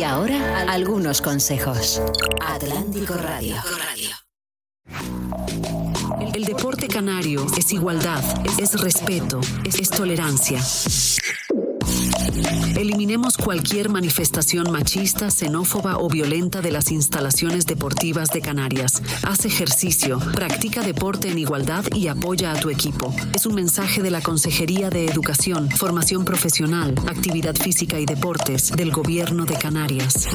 ahora, algunos consejos. Atlántico Radio. El deporte canario es igualdad, es respeto, es tolerancia. Eliminemos cualquier manifestación machista, xenófoba o violenta de las instalaciones deportivas de Canarias. Haz ejercicio, practica deporte en igualdad y apoya a tu equipo. Es un mensaje de la Consejería de Educación, Formación Profesional, Actividad Física y Deportes del Gobierno de Canarias.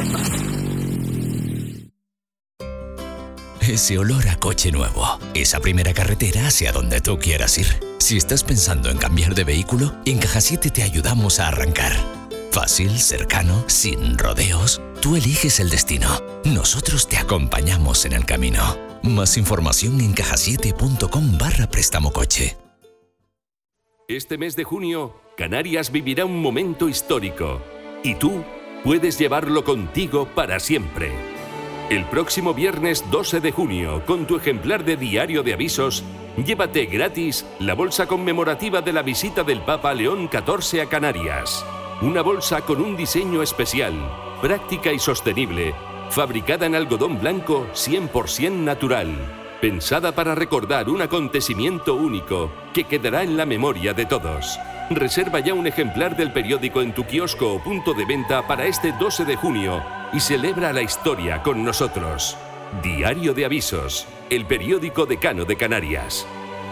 Ese olor a coche nuevo, esa primera carretera hacia donde tú quieras ir. Si estás pensando en cambiar de vehículo, en Caja 7 te ayudamos a arrancar. Fácil, cercano, sin rodeos. Tú eliges el destino. Nosotros te acompañamos en el camino. Más información en cajasiete.com/préstamo coche. Este mes de junio, Canarias vivirá un momento histórico. Y tú puedes llevarlo contigo para siempre. El próximo viernes 12 de junio, con tu ejemplar de Diario de Avisos, llévate gratis la bolsa conmemorativa de la visita del Papa León XIV a Canarias. Una bolsa con un diseño especial, práctica y sostenible, fabricada en algodón blanco 100% natural, pensada para recordar un acontecimiento único que quedará en la memoria de todos. Reserva ya un ejemplar del periódico en tu kiosco o punto de venta para este 12 de junio y celebra la historia con nosotros. Diario de Avisos, el periódico decano de Canarias.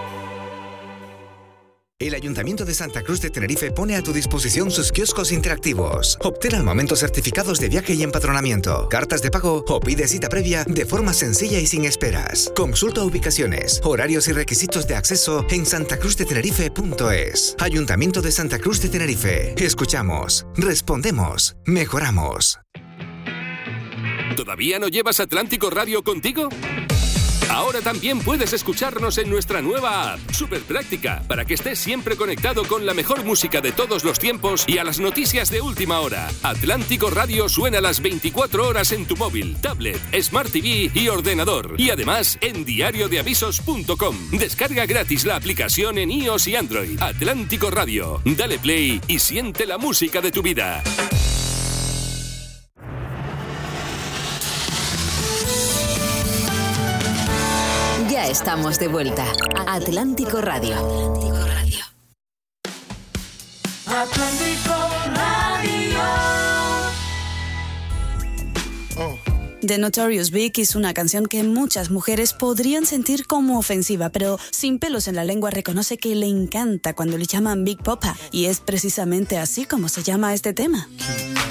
El Ayuntamiento de Santa Cruz de Tenerife pone a tu disposición sus kioscos interactivos. Obtén al momento certificados de viaje y empadronamiento, cartas de pago o pide cita previa de forma sencilla y sin esperas. Consulta ubicaciones, horarios y requisitos de acceso en santacruzdetenerife.es. Ayuntamiento de Santa Cruz de Tenerife. Escuchamos, respondemos, mejoramos. ¿Todavía no llevas Atlántico Radio contigo? Ahora también puedes escucharnos en nuestra nueva app, súper práctica, para que estés siempre conectado con la mejor música de todos los tiempos y a las noticias de última hora. Atlántico Radio suena las 24 horas en tu móvil, tablet, Smart TV y ordenador. Y además en diariodeavisos.com. Descarga gratis la aplicación en iOS y Android. Atlántico Radio. Dale play y siente la música de tu vida. Ya estamos de vuelta. Atlántico Radio. Atlántico Radio. The Notorious Big es una canción que muchas mujeres podrían sentir como ofensiva, pero sin pelos en la lengua reconoce que le encanta cuando le llaman Big Poppa, y es precisamente así como se llama este tema.